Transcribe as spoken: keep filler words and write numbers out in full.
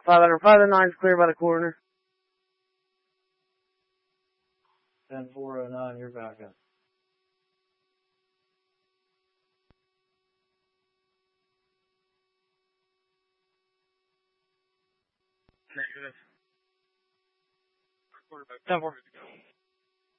five under five and nine's clear by the corner. ten four oh nine, you're back up. Negative. Quarterback. ten four.